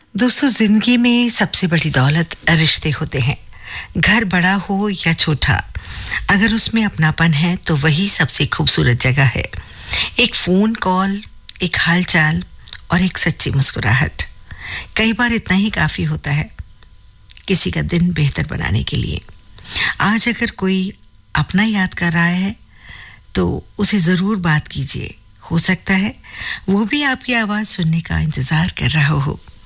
दोस्तों, जिंदगी में सबसे बड़ी दौलत रिश्ते होते हैं। घर बड़ा हो या छोटा, अगर उसमें अपनापन है तो वही सबसे खूबसूरत जगह है। एक फोन कॉल, एक हालचाल और एक सच्ची मुस्कुराहट, कई बार इतना ही काफी होता है किसी का दिन बेहतर बनाने के लिए। आज अगर कोई अपना याद कर रहा है तो उसे जरूर बात कीजिए। हो सकता है वो भी आपकी आवाज सुनने का इंतजार कर रहा हो।